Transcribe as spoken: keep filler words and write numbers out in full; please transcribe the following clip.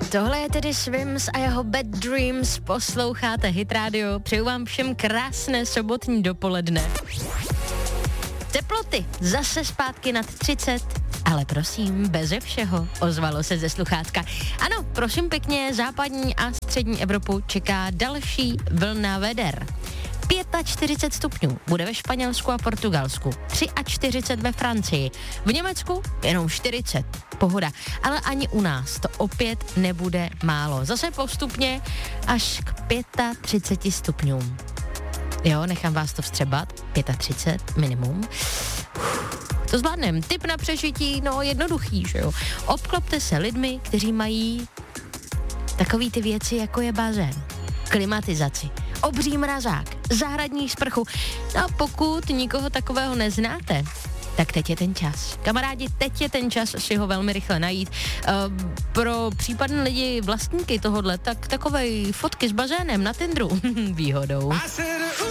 Tohle je tedy Swims a jeho Bad Dreams, posloucháte Hit Radio, přeju vám všem krásné sobotní dopoledne. Teploty zase zpátky nad třicet, ale prosím, beze všeho, ozvalo se ze sluchátka. Ano, prosím pěkně, západní a střední Evropu čeká další vlna veder. čtyřicet pět stupňů bude ve Španělsku a Portugalsku, čtyřicet tři ve Francii, v Německu jenom čtyřicet, pohoda, ale ani u nás to opět nebude málo, zase postupně až k třicet pět stupňům. Jo, nechám vás to vstřebat, třicet pět minimum. To zvládnem. Tip na přežití, no jednoduchý, že jo. Obklopte se lidmi, kteří mají takový ty věci, jako je bazén, klimatizaci, obří mrazák, zahradní sprchu. No a pokud nikoho takového neznáte, tak teď je ten čas. Kamarádi, teď je ten čas si ho velmi rychle najít. Uh, pro případné lidi vlastníky tohodle, tak takové fotky s bazénem na Tinderu výhodou.